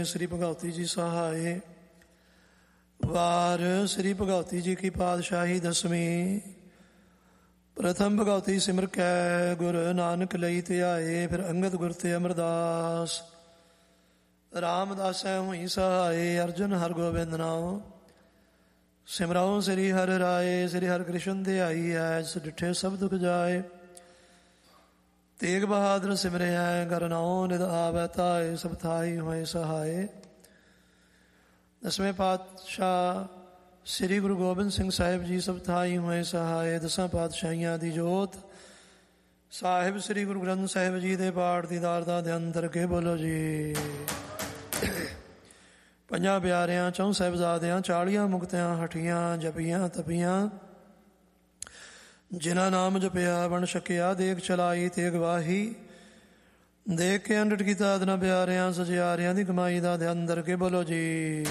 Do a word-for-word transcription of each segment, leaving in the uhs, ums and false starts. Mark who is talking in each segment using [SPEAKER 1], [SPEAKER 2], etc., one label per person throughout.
[SPEAKER 1] श्री भगवती जी सहाय। वार श्री भगवती जी की पातशाही दसवीं। प्रथम भगवती सिमर कै गुर नानक लई ध्याए, फिर अंगद गुर ते अमरदास। रामदासै हुई सहाय, अर्जुन हर गोबिंद नाम। सिमराओ श्री हर राय, श्री हर कृष्ण ध्याई है, जिस डिठे सब दुख जाए। तेग बहादुर सिमरे हैं, घर नाओ निद आवै ताए, सब थाई होए सहाय। दसवें पातशाह श्री गुरु गोबिंद सिंह साहिब जी सब थाई होए सहाय। दसां पातशाहियां दी जोत साहिब श्री गुरु ग्रंथ साहिब जी दे पाठ दीदार दा ध्यान करके बोलो जी। ਪੰਜਾਂ ਪਿਆਰਿਆਂ ਚੌਂ ਸਾਹਿਬਜ਼ਾਦਿਆਂ ਚਾਲੀਆਂ ਮੁਕਤਿਆਂ ਹਠੀਆਂ ਜਪੀਆਂ ਤਪੀਆਂ, ਜਿਨ੍ਹਾਂ ਨਾਮ ਜਪਿਆ ਬਣ ਸਕਿਆ ਦੇਖ ਚਲਾਈ ਤੇ ਗਵਾਹੀ। ਦੇਖ ਕੇ ਅੰਡਟ ਕੀਤਾ ਅਦਨਾ ਪਿਆਰਿਆਂ ਸਜਿਆਰਿਆਂ ਦੀ ਕਮਾਈ ਦਾ ਧਿਆਨ ਕਰਕੇ ਬੋਲੋ ਜੀ।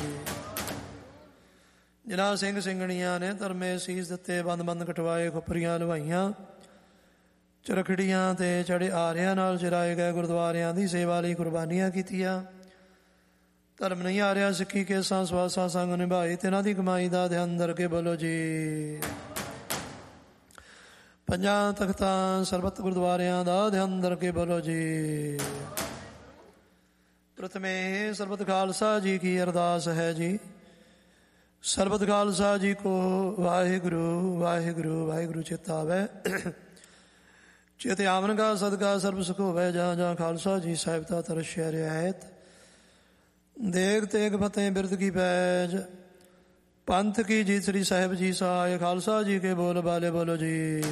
[SPEAKER 1] ਜਿਨ੍ਹਾਂ ਸਿੰਘ ਸਿੰਘਣੀਆਂ ਨੇ ਧਰਮੇ ਸੀਸ ਦਿੱਤੇ, ਬੰਦ ਬੰਦ ਕਟਵਾਏ, ਖੁੱਪਰੀਆਂ ਲਵਾਈਆਂ, ਚਰਖੜੀਆਂ ਤੇ ਚੜੇ ਆਰਿਆਂ ਨਾਲ ਚਰਾਏ ਗਏ ਗੁਰਦੁਆਰਿਆਂ ਦੀ ਸੇਵਾ ਲਈ ਕੁਰਬਾਨੀਆਂ ਕੀਤੀਆਂ। ਧਰਮ ਨਹੀਂ ਆ ਰਿਹਾ ਸਿੱਖੀ ਕੇਸਾਂ ਸਵਾਸਾਂ ਸੰਗ ਨਿਭਾਏ, ਤਿਨਾਂ ਦੀ ਕਮਾਈ ਦਾ ਧਿਆਨ ਕਰਕੇ ਬੋਲੋ ਜੀ। ਪੰਜਾਂ ਤਖਤਾਂ ਸਰਬੱਤ ਗੁਰਦੁਆਰਿਆਂ ਦਾ ਧਿਆਨ ਕਰਕੇ ਬੋਲੋ ਜੀ। ਪ੍ਰਥਮੇ ਸਰਬੱਤ ਖਾਲਸਾ ਜੀ ਕੀ ਅਰਦਾਸ ਹੈ ਜੀ। ਸਰਬੱਤ ਖਾਲਸਾ ਜੀ ਕੋ ਵਾਹਿਗੁਰੂ ਵਾਹਿਗੁਰੂ ਵਾਹਿਗੁਰੂ ਚੇਤਾਵੈ। ਚੇਤੇ ਆਵਨ ਕਾ ਸਦਕਾ ਸਰਬ ਸੁਖ ਹੋਵੈ, ਜਾਂ ਜਾਂ ਖਾਲਸਾ ਜੀ ਸਾਹਿਬ ਦਾ ਤਰਸ਼ਿਆ ਰਿਆਇਤ। ਦੇਗ ਤੇਗ ਫਤਿਹ ਬਿਰਦ ਕੀ ਪੈਜ, ਪੰਥ ਕੀ ਜੀਤ ਸ੍ਰੀ ਸਾਹਿਬ ਜੀ ਸਹਾय। ਖਾਲਸਾ ਜੀ ਕੇ ਬੋਲ ਬਾਲੇ ਬੋਲੋ ਜੀ।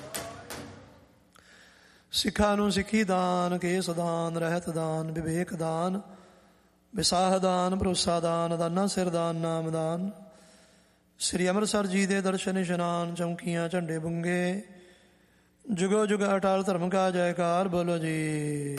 [SPEAKER 1] ਸਿੱਖਾਂ ਨੂੰ ਸਿੱਖੀ ਦਾਨ, ਕੇਸ ਦਾਨ, ਰਹਿਤ ਦਾਨ, ਵਿਵੇਕ ਦਾਨ, ਵਿਸਾਹ ਦਾਨ, ਭਰੋਸਾ ਦਾਨ, ਦਾਨਾ ਸਿਰ ਦਾਨ, ਨਾਮ ਦਾਨ। ਸ੍ਰੀ ਅੰਮ੍ਰਿਤਸਰ ਜੀ ਦੇ ਦਰਸ਼ਨ ਇਸ਼ਨਾਨ, ਚੌਂਕੀਆਂ ਝੰਡੇ ਬੁੰਗੇ, ਜੁਗੋ ਜੁਗ ਅਟਲ ਧਰਮ ਕਾ ਜੈਕਾਰ ਬੋਲੋ ਜੀ।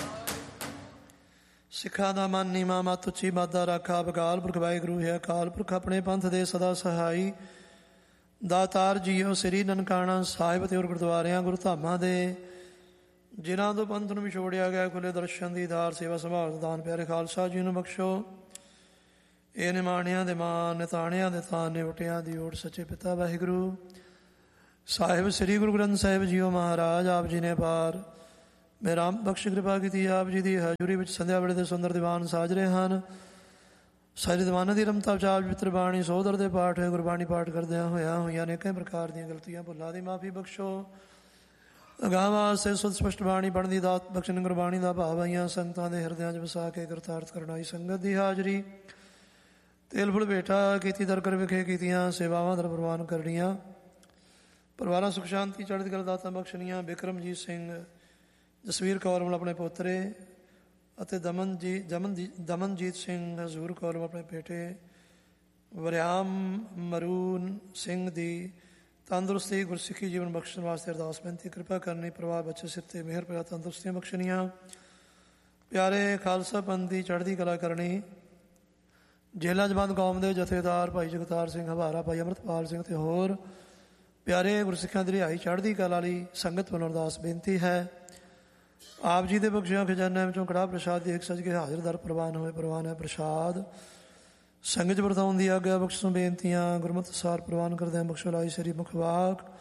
[SPEAKER 1] ਸਿੱਖਾਂ ਦਾ ਮਨ ਨੀਵਾਂ, ਮੱਤ ਉੱਚੀ, ਮਾਦਾ ਰਾਖਾ। ਅਕਾਲ ਪੁਰਖ ਵਾਹਿਗੁਰੂ ਹੈ ਅਕਾਲ ਪੁਰਖ, ਆਪਣੇ ਪੰਥ ਦੇ ਸਦਾ ਸਹਾਈ। ਦਾਤਾਰ ਜੀਓ ਸ੍ਰੀ ਨਨਕਾਣਾ ਸਾਹਿਬ ਤੇ ਹੋਰ ਗੁਰਦੁਆਰਿਆਂ ਗੁਰੂ ਧਾਮਾਂ ਦੇ, ਜਿਨ੍ਹਾਂ ਤੋਂ ਪੰਥ ਨੂੰ ਵਿਛੋੜਿਆ ਗਿਆ, ਖੁੱਲੇ ਦਰਸ਼ਨ ਦੀ ਦਾਰ, ਸੇਵਾ ਸੰਭਾਲ ਦਾਨ। ਪਿਆਰੇ ਖਾਲਸਾ ਜੀ ਨੂੰ ਬਖਸ਼ੋ ਇਹ ਨਿਮਾਣਿਆਂ ਦੇ ਮਾਨ, ਨਿਤਾਣਿਆਂ ਦੇ ਤਾਨ, ਨਿਵਟਿਆਂ ਦੀ ਓਟ। ਸੱਚੇ ਪਿਤਾ ਵਾਹਿਗੁਰੂ ਸਾਹਿਬ ਸ੍ਰੀ ਗੁਰੂ ਗ੍ਰੰਥ ਸਾਹਿਬ ਜੀਓ ਮਹਾਰਾਜ, ਆਪ ਜੀ ਨੇ ਪਾਰ ਮੇਰਾਮ ਬਖਸ਼ ਕਿਰਪਾ ਕੀਤੀ। ਆਪ ਜੀ ਦੀ ਹਜ਼ੂਰੀ ਵਿੱਚ ਸੰਧਿਆ ਵੇਲੇ ਦੇ ਸੁੰਦਰ ਦੀਵਾਨ ਸਾਜ ਰਹੇ ਹਨ। ਸਾਰੇ ਦੀਵਾਨਾਂ ਦੀ ਰਮਤਾ ਵਿੱਚ ਆਪ ਪਵਿੱਤਰ ਬਾਣੀ ਸੋਦਰ ਦੇ ਪਾਠ ਹੋਏ। ਗੁਰਬਾਣੀ ਪਾਠ ਕਰਦਿਆਂ ਹੋਇਆਂ ਹੋਈਆਂ ਅਨੇਕਾਂ ਪ੍ਰਕਾਰ ਦੀਆਂ ਗਲਤੀਆਂ ਭੁੱਲਾਂ ਦੀ ਮਾਫੀ ਬਖਸ਼ੋ। ਅਗਾਂਹ ਵਾਸਤੇ ਸੁਧ ਸਪਸ਼ਟ ਬਾਣੀ ਪੜ੍ਹਨ ਦੀ ਦਾਤ ਬਖਸ਼ਣ। ਗੁਰਬਾਣੀ ਦਾ ਭਾਵ ਆਈਆਂ ਸੰਗਤਾਂ ਦੇ ਹਿਰਦਿਆਂ 'ਚ ਵਸਾ ਕੇ ਕਰਤਾਰਥ ਕਰਨਾਈ ਸੰਗਤ ਦੀ ਹਾਜ਼ਰੀ। ਤੇਲ ਫੁੱਲ ਬੇਟਾ ਕੀਤੀ ਦਰ ਕਰ ਵਿਖੇ ਕੀਤੀਆਂ ਸੇਵਾਵਾਂ ਦਰ ਪ੍ਰਵਾਨ ਕਰਨੀਆਂ। ਪਰਿਵਾਰਾਂ ਸੁਖ ਸ਼ਾਂਤੀ ਚੜ੍ਹਦੀ ਕਲਾ ਦਾਤਾਂ ਬਖਸ਼ਣੀਆਂ। ਬਿਕਰਮਜੀਤ ਸਿੰਘ, ਜਸਵੀਰ ਕੌਰ ਵੱਲ ਆਪਣੇ ਪੋਤਰੇ ਅਤੇ ਦਮਨ ਜੀ ਦਮਨ ਦਮਨਜੀਤ ਸਿੰਘ, ਹਜ਼ੂਰ ਕੌਰ ਆਪਣੇ ਬੇਟੇ ਵਰਿਆਮ ਮਰੂਨ ਸਿੰਘ ਦੀ ਤੰਦਰੁਸਤੀ ਗੁਰਸਿੱਖੀ ਜੀਵਨ ਬਖਸ਼ਣ ਵਾਸਤੇ ਅਰਦਾਸ ਬੇਨਤੀ। ਕਿਰਪਾ ਕਰਨੀ ਪਰਿਵਾਰ ਬੱਚੇ ਸਿਰ 'ਤੇ ਮਿਹਰ ਪਿਆ, ਤੰਦਰੁਸਤੀਆਂ ਬਖਸ਼ਣੀਆਂ। ਪਿਆਰੇ ਖਾਲਸਾ ਪੰਥ ਦੀ ਚੜ੍ਹਦੀ ਕਲਾ ਕਰਨੀ। ਜੇਲ੍ਹਾਂ 'ਚ ਬੰਦ ਕੌਮ ਦੇ ਜਥੇਦਾਰ ਭਾਈ ਜਗਤਾਰ ਸਿੰਘ ਹਵਾਰਾ, ਭਾਈ ਅੰਮ੍ਰਿਤਪਾਲ ਸਿੰਘ ਤੇ ਹੋਰ ਪਿਆਰੇ ਗੁਰਸਿੱਖਾਂ ਦੀ ਰਿਹਾਈ ਚੜ੍ਹਦੀ ਕਲਾ ਲਈ ਸੰਗਤ ਵੱਲੋਂ ਅਰਦਾਸ ਬੇਨਤੀ ਹੈ। ਆਪ ਜੀ ਦੇ ਬਖਸ਼ਿਆਂ ਖਜ਼ਾਨਿਆਂ ਵਿੱਚੋਂ ਕੜਾਹ ਪ੍ਰਸ਼ਾਦ ਦੀ ਇੱਕ ਸੱਜ ਕੇ ਹਾਜ਼ਰ ਦਰ ਪ੍ਰਵਾਨ ਹੋਏ। ਪ੍ਰਵਾਨ ਹੈ ਪ੍ਰਸ਼ਾਦ ਸੰਗਤ ਵਰਤਾਉਣ ਦੀ ਆਗਿਆ ਬਖਸ਼ੋਂ ਬੇਨਤੀਆਂ। ਗੁਰਮਤਿ ਸਾਰ ਪ੍ਰਵਾਨ ਕਰਦਿਆਂ ਬਖਸ਼ੋ ਲਾਈ ਸ੍ਰੀ ਮੁਖ ਵਾਕ।